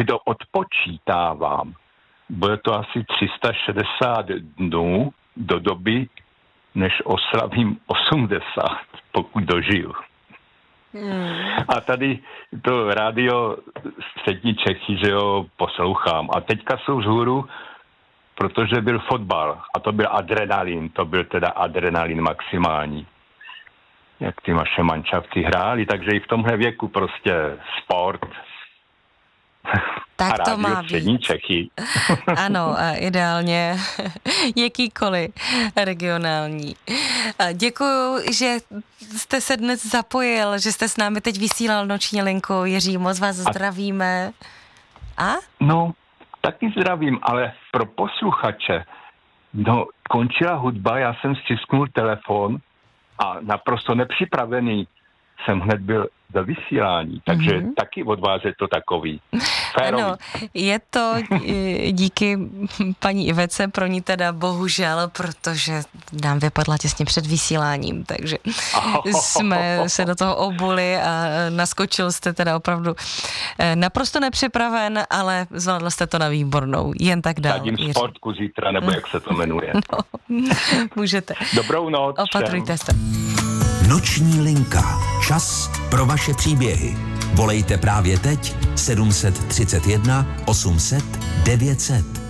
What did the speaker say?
kdo odpočítávám, bude to asi 360 dnů do doby, než oslavím 80, pokud dožiju. A tady to rádio Střední Čechy, že jo, poslouchám. A teďka jsou vzhůru, protože byl fotbal a to byl adrenalin, to byl teda adrenalin maximální. Jak ty naše manšafty hráli, takže i v tomhle věku prostě sport. Tak a to rádio má Střední být. Čechy. Ano, a ideálně jakýkoliv regionální. Děkuju, že jste se dnes zapojil, že jste s námi teď vysílal noční linku. Jiří, moc vás zdravíme. A? No, taky zdravím, ale pro posluchače, no, končila hudba, já jsem stisknul telefon a naprosto nepřipravený jsem hned byl do vysílání, takže taky od vás je to takový férový. Ano, je to díky paní Ivece, pro ní teda bohužel, protože nám vypadla těsně před vysíláním, takže jsme se do toho obuli a naskočil jste teda opravdu naprosto nepřipraven, ale zvládl jste to na výbornou, jen tak dál. Sadím sportku zítra, nebo jak se to jmenuje. No, můžete. Dobrou noc. Opatrujte se. Noční linka. Čas pro vaše příběhy. Volejte právě teď 731 800 900.